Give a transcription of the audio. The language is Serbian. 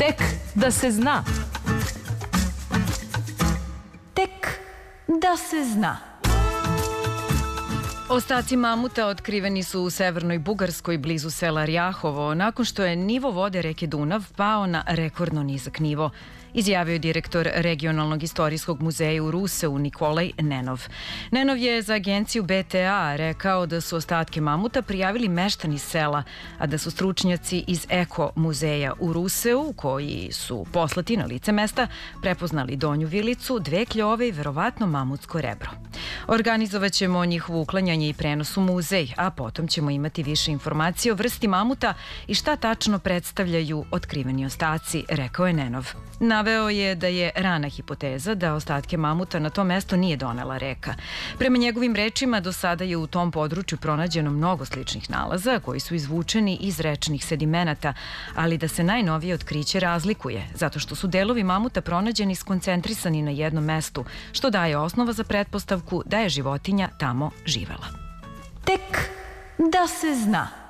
Tek da se zna. Tek da se zna. Ostaci mamuta otkriveni su u severnoj Bugarskoj blizu sela Rjahovo nakon što je nivo vode reke Dunav pao na rekordno nizak nivo, izjavio je direktor Regionalnog istorijskog muzeja u Ruseu Nikolaj Nenov. Nenov je za agenciju BTA rekao da su ostatke mamuta prijavili meštani sela, a da su stručnjaci iz Eko muzeja u Ruseu, koji su poslati na lice mesta, prepoznali donju vilicu, dve kljove i verovatno mamutsko rebro. Organizovaćemo njihovo uklanjanje i prenos u muzej, a potom ćemo imati više informacije o vrsti mamuta i šta tačno predstavljaju otkriveni ostaci, rekao je Nenov. Naveo je da je rana hipoteza da ostatke mamuta na to mesto nije donela reka. Prema njegovim rečima, do sada je u tom području pronađeno mnogo sličnih nalaza koji su izvučeni iz rečnih sedimenata, ali da se najnovije otkriće razlikuje, zato što su delovi mamuta pronađeni skoncentrisani na jednom mestu, što daje osnova za pretpostavku da je životinja tamo živela. Tek da se zna.